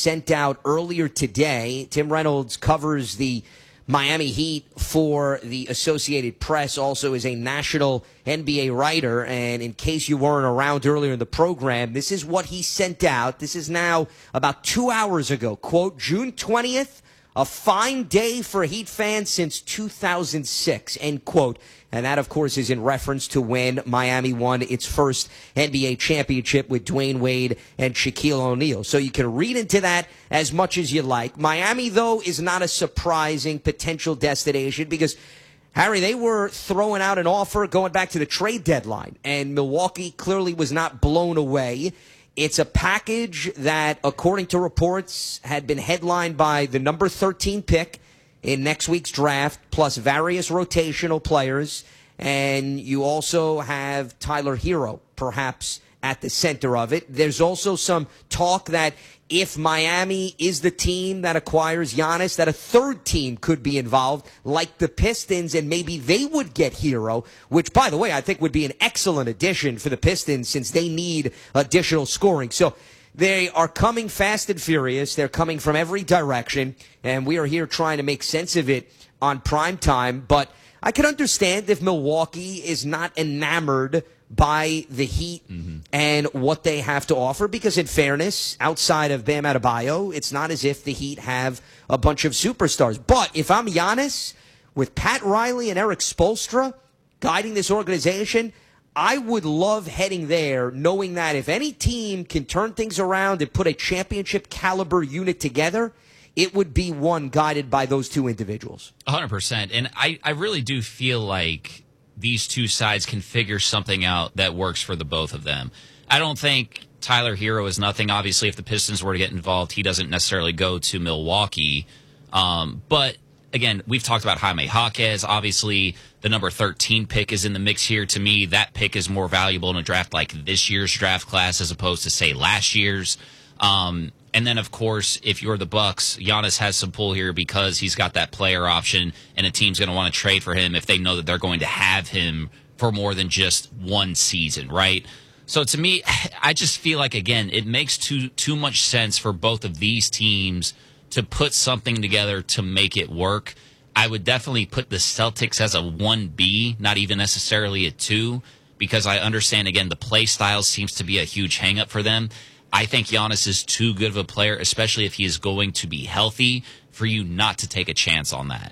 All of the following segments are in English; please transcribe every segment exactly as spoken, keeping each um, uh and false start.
sent out earlier today. Tim Reynolds covers the Miami Heat for the Associated Press, also is a national N B A writer. And in case you weren't around earlier in the program, this is what he sent out. This is now about two hours ago. Quote, June twentieth, a fine day for Heat fans since two thousand six, end quote. And that, of course, is in reference to when Miami won its first N B A championship with Dwayne Wade and Shaquille O'Neal. So you can read into that as much as you like. Miami, though, is not a surprising potential destination because, Harry, they were throwing out an offer going back to the trade deadline, and Milwaukee clearly was not blown away. It's a package that, according to reports, had been headlined by the number thirteen pick in next week's draft, plus various rotational players. And you also have Tyler Hero, perhaps, at the center of it. There's also some talk that if Miami is the team that acquires Giannis, that a third team could be involved, like the Pistons, and maybe they would get Hero, which, by the way, I think would be an excellent addition for the Pistons since they need additional scoring. So they are coming fast and furious. They're coming from every direction, and we are here trying to make sense of it on prime time. But I can understand if Milwaukee is not enamored by the Heat mm-hmm. and what they have to offer, because in fairness, outside of Bam Adebayo, it's not as if the Heat have a bunch of superstars. But if I'm Giannis, with Pat Riley and Eric Spoelstra guiding this organization, I would love heading there, knowing that if any team can turn things around and put a championship caliber unit together, it would be one guided by those two individuals. one hundred percent. And I, I really do feel like these two sides can figure something out that works for the both of them. I don't think Tyler Hero is nothing. Obviously, if the Pistons were to get involved, he doesn't necessarily go to Milwaukee. Um, but again, we've talked about Jaime Jaquez. Obviously, the number thirteen pick is in the mix here. To me, that pick is more valuable in a draft like this year's draft class as opposed to, say, last year's. Um, and then, of course, if you're the Bucks, Giannis has some pull here because he's got that player option, and a team's going to want to trade for him if they know that they're going to have him for more than just one season, right? So to me, I just feel like, again, it makes too too much sense for both of these teams to put something together to make it work. I would definitely put the Celtics as a one B, not even necessarily a two, because I understand, again, the play style seems to be a huge hang-up for them. I think Giannis is too good of a player, especially if he is going to be healthy, for you not to take a chance on that.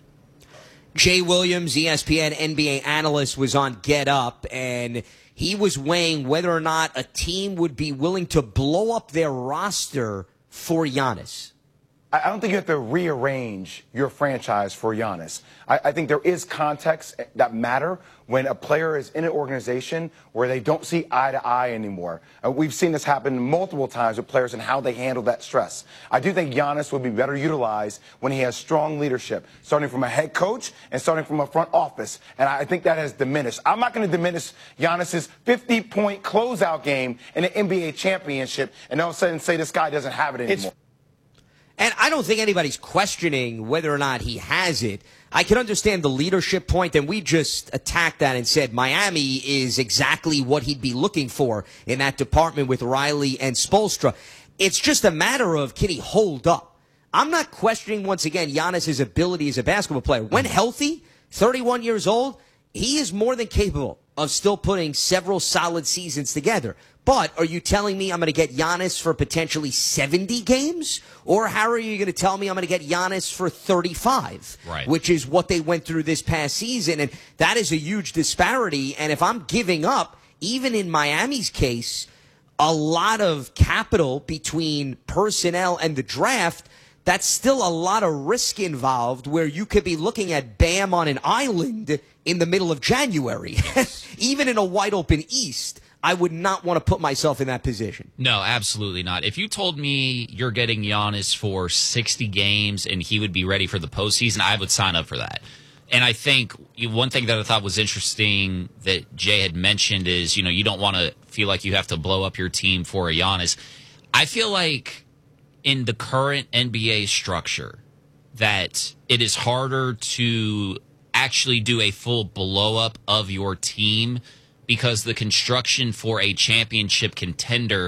Jay Williams, E S P N N B A analyst, was on Get Up, and he was weighing whether or not a team would be willing to blow up their roster for Giannis. I don't think you have to rearrange your franchise for Giannis. I, I think there is context that matter when a player is in an organization where they don't see eye to eye anymore. Uh, we've seen this happen multiple times with players and how they handle that stress. I do think Giannis would be better utilized when he has strong leadership, starting from a head coach and starting from a front office. And I think that has diminished. I'm not going to diminish Giannis's fifty-point closeout game in an N B A championship and all of a sudden say this guy doesn't have it anymore. It's And I don't think anybody's questioning whether or not he has it. I can understand the leadership point, and we just attacked that and said Miami is exactly what he'd be looking for in that department with Riley and Spoelstra. It's just a matter of, can he hold up? I'm not questioning, once again, Giannis' ability as a basketball player. When healthy, thirty-one years old, he is more than capable of still putting several solid seasons together. But are you telling me I'm going to get Giannis for potentially seventy games? Or how are you going to tell me I'm going to get Giannis for thirty-five? Right. Which is what they went through this past season. And that is a huge disparity. And if I'm giving up, even in Miami's case, a lot of capital between personnel and the draft, that's still a lot of risk involved where you could be looking at Bam on an island in the middle of January. Even in a wide open East, I would not want to put myself in that position. No, absolutely not. If you told me you're getting Giannis for sixty games and he would be ready for the postseason, I would sign up for that. And I think one thing that I thought was interesting that Jay had mentioned is, you know, you don't want to feel like you have to blow up your team for a Giannis. I feel like in the current N B A structure that it is harder to actually do a full blow up of your team because the construction for a championship contender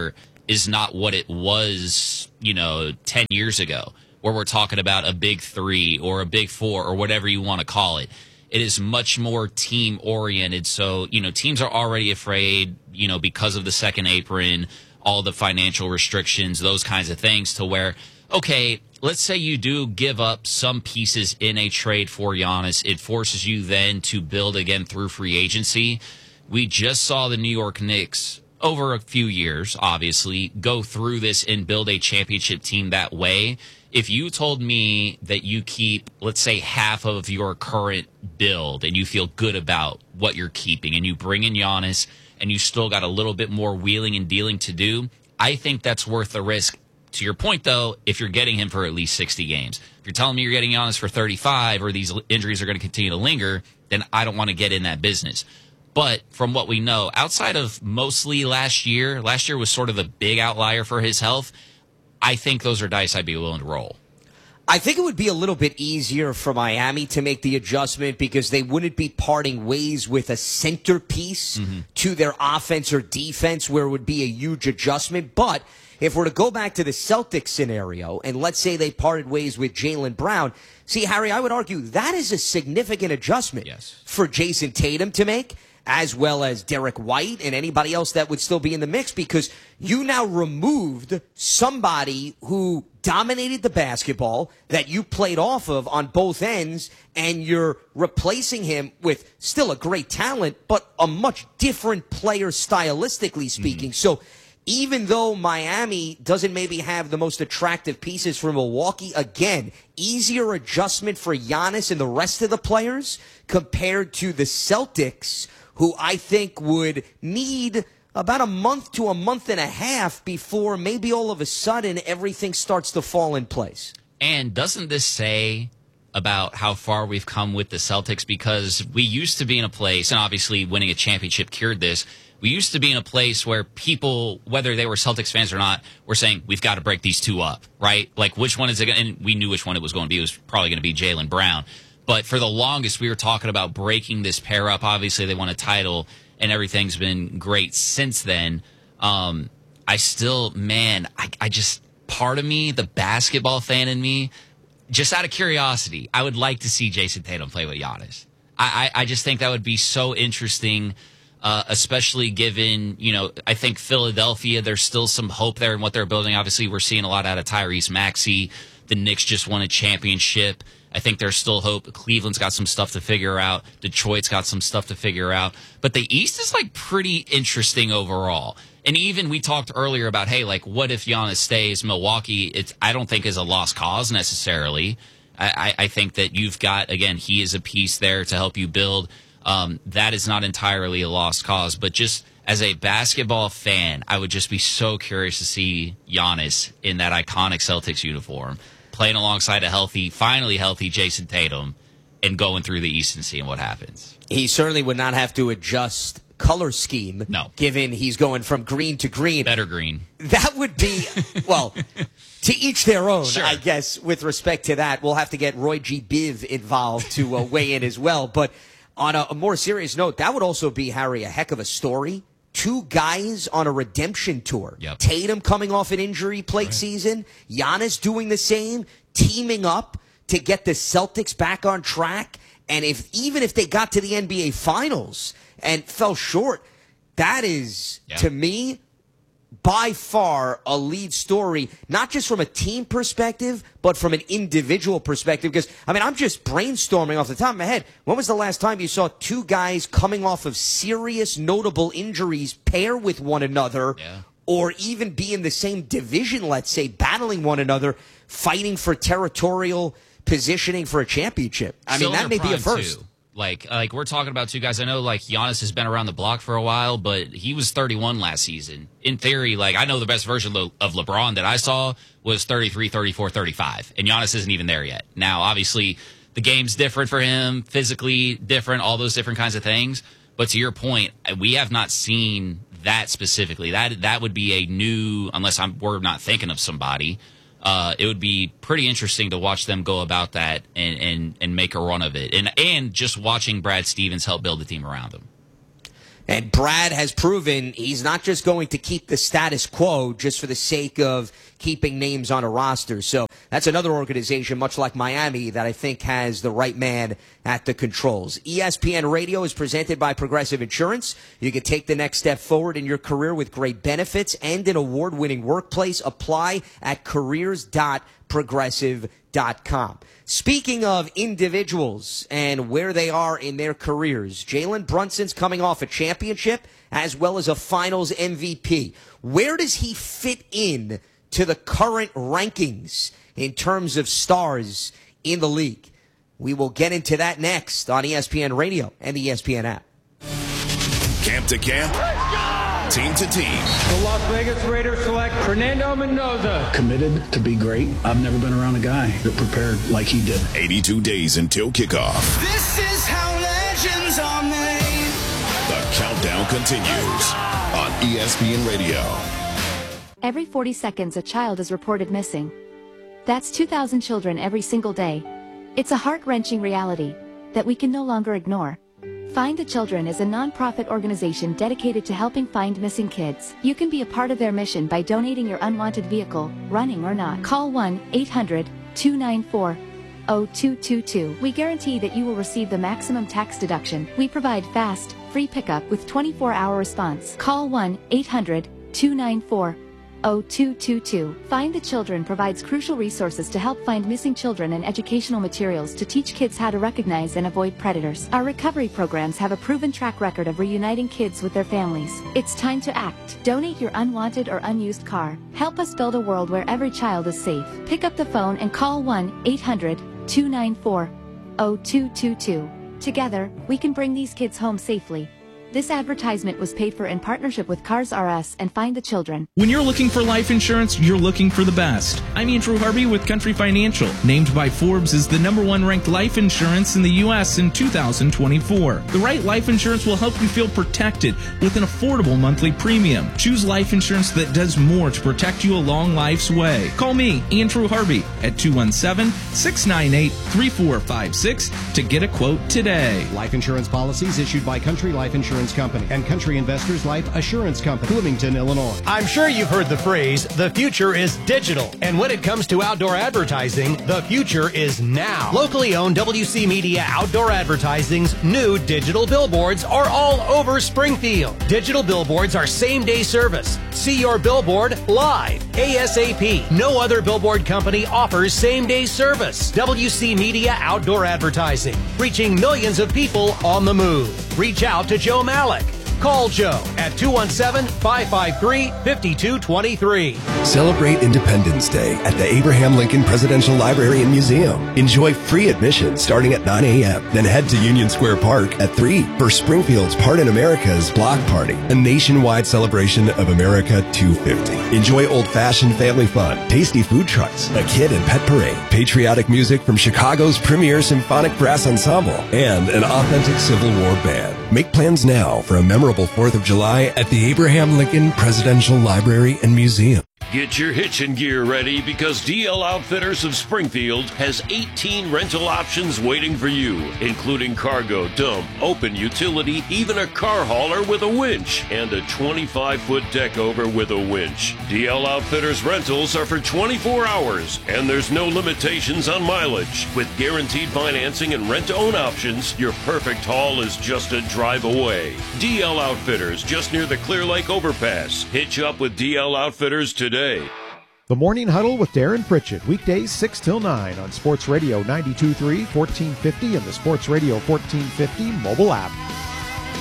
is not what it was, you know, ten years ago, where we're talking about a big three or a big four or whatever you want to call it. It is much more team oriented. So, you know, teams are already afraid, you know, because of the second apron, all the financial restrictions, those kinds of things, to where, okay, let's say you do give up some pieces in a trade for Giannis. It forces you then to build again through free agency. We just saw the New York Knicks over a few years, obviously, go through this and build a championship team that way. If you told me that you keep, let's say, half of your current build and you feel good about what you're keeping and you bring in Giannis and you still got a little bit more wheeling and dealing to do, I think that's worth the risk. To your point, though, if you're getting him for at least sixty games. If you're telling me you're getting Giannis for thirty-five or these injuries are going to continue to linger, then I don't want to get in that business. But from what we know, outside of mostly last year, last year was sort of the big outlier for his health, I think those are dice I'd be willing to roll. I think it would be a little bit easier for Miami to make the adjustment because they wouldn't be parting ways with a centerpiece mm-hmm. to their offense or defense where it would be a huge adjustment. But if we're to go back to the Celtics scenario, and let's say they parted ways with Jaylen Brown, see, Harry, I would argue that is a significant adjustment yes. for Jason Tatum to make, as well as Derek White and anybody else that would still be in the mix, because you now removed somebody who dominated the basketball that you played off of on both ends, and you're replacing him with still a great talent, but a much different player stylistically speaking. Mm-hmm. So even though Miami doesn't maybe have the most attractive pieces for Milwaukee, again, easier adjustment for Giannis and the rest of the players compared to the Celtics, who I think would need about a month to a month and a half before maybe all of a sudden everything starts to fall in place. And doesn't this say about how far we've come with the Celtics? Because we used to be in a place, and obviously winning a championship cured this, we used to be in a place where people, whether they were Celtics fans or not, were saying, we've got to break these two up, right? Like, which one is it going to, and we knew which one it was going to be. It was probably going to be Jaylen Brown. But for the longest, we were talking about breaking this pair up. Obviously, they won a title, and everything's been great since then. Um, I still, man, I, I just, part of me, the basketball fan in me, just out of curiosity, I would like to see Jason Tatum play with Giannis. I, I, I just think that would be so interesting, uh, especially given, you know, I think Philadelphia, there's still some hope there in what they're building. Obviously, we're seeing a lot out of Tyrese Maxey. The Knicks just won a championship. I think there's still hope. Cleveland's got some stuff to figure out. Detroit's got some stuff to figure out. But the East is, like, pretty interesting overall. And even we talked earlier about, hey, like, what if Giannis stays? Milwaukee, it's, I don't think is a lost cause necessarily. I, I think that you've got, again, he is a piece there to help you build. Um, that is not entirely a lost cause. But just as a basketball fan, I would just be so curious to see Giannis in that iconic Celtics uniform, playing alongside a healthy, finally healthy Jason Tatum, and going through the East and seeing what happens. He certainly would not have to adjust color scheme, no, given he's going from green to green. Better green. That would be, well, to each their own, sure. I guess, with respect to that. We'll have to get Roy G. Biv involved to uh, weigh in as well. But on a, a more serious note, that would also be, Harry, a heck of a story. Two guys on a redemption tour. Yep. Tatum coming off an injury-plagued right. season. Giannis doing the same, teaming up to get the Celtics back on track. And if even if they got to the N B A Finals and fell short, that is, yeah. to me, by far a lead story, not just from a team perspective, but from an individual perspective. Because, I mean, I'm just brainstorming off the top of my head. When was the last time you saw two guys coming off of serious, notable injuries pair with one another, yeah. or even be in the same division, let's say, battling one another, fighting for territorial positioning for a championship? I Still mean, that may be a first. Too. Like, like we're talking about two guys. I know, like, Giannis has been around the block for a while, but he was thirty-one last season. In theory, like, I know the best version of LeBron that I saw was thirty-three, thirty-four, thirty-five, and Giannis isn't even there yet. Now, obviously, the game's different for him, physically different, all those different kinds of things. But to your point, we have not seen that specifically. That that would be a new, unless I'm we're not thinking of somebody. Uh, it would be pretty interesting to watch them go about that and, and, and make a run of it. And and just watching Brad Stevens help build the team around him. And Brad has proven he's not just going to keep the status quo just for the sake of keeping names on a roster. So that's another organization, much like Miami, that I think has the right man at the controls. E S P N Radio is presented by Progressive Insurance. You can take the next step forward in your career with great benefits and an award-winning workplace. Apply at careers dot progressive dot com. Speaking of individuals and where they are in their careers, Jalen Brunson's coming off a championship as well as a finals M V P. Where does he fit in to the current rankings in terms of stars in the league? We will get into that next on E S P N Radio and the E S P N app. Camp to camp, team to team. The Las Vegas Raiders select Fernando Mendoza. Committed to be great. I've never been around a guy that prepared like he did. eighty-two days until kickoff. This is how legends are made. The countdown continues on E S P N Radio. Every forty seconds, a child is reported missing. That's two thousand children every single day. It's a heart-wrenching reality that we can no longer ignore. Find the Children is a non-profit organization dedicated to helping find missing kids. You can be a part of their mission by donating your unwanted vehicle, running or not. Call one eight hundred two nine four zero two two two. We guarantee that you will receive the maximum tax deduction. We provide fast, free pickup with twenty-four hour response. Call one eight hundred two nine four zero two two two. Find the Children provides crucial resources to help find missing children and educational materials to teach kids how to recognize and avoid predators. Our recovery programs have a proven track record of reuniting kids with their families. It's time to act. Donate your unwanted or unused car. Help us build a world where every child is safe. Pick up the phone and call one eight hundred two nine four zero two two two. Together, we can bring these kids home safely. This advertisement was paid for in partnership with Cars R Us and Find the Children. When you're looking for life insurance, you're looking for the best. I'm Andrew Harvey with Country Financial, named by Forbes as the number one ranked life insurance in the U S in two thousand twenty-four. The right life insurance will help you feel protected with an affordable monthly premium. Choose life insurance that does more to protect you along life's way. Call me, Andrew Harvey, at two one seven, six nine eight, three four five six to get a quote today. Life insurance policies issued by Country Life Insurance Company and Country Investors Life Assurance Company, Bloomington, Illinois. I'm sure you've heard the phrase, the future is digital. And when it comes to outdoor advertising, the future is now. Locally owned W C Media Outdoor Advertising's new digital billboards are all over Springfield. Digital billboards are same-day service. See your billboard live, ASAP. No other billboard company offers same-day service. W C Media Outdoor Advertising, reaching millions of people on the move. Reach out to Joe Malik. Call Joe at two one seven, five five three, five two two three. Celebrate Independence Day at the Abraham Lincoln Presidential Library and Museum. Enjoy free admission starting at nine a.m. Then head to Union Square Park at three for Springfield's Part in America's Block Party, a nationwide celebration of America two fifty. Enjoy old-fashioned family fun, tasty food trucks, a kid and pet parade, patriotic music from Chicago's premier symphonic brass ensemble, and an authentic Civil War band. Make plans now for a memorable fourth of July at the Abraham Lincoln Presidential Library and Museum. Get your hitching gear ready because D L Outfitters of Springfield has eighteen rental options waiting for you, including cargo, dump, open utility, even a car hauler with a winch, and a twenty-five foot deck over with a winch. D L Outfitters rentals are for twenty-four hours, and there's no limitations on mileage. With guaranteed financing and rent-to-own options, your perfect haul is just a drive away. D L Outfitters, just near the Clear Lake Overpass. Hitch up with D L Outfitters today. The Morning Huddle with Darren Pritchett, weekdays six till nine on Sports Radio ninety-two point three, fourteen fifty, and the Sports Radio fourteen fifty mobile app.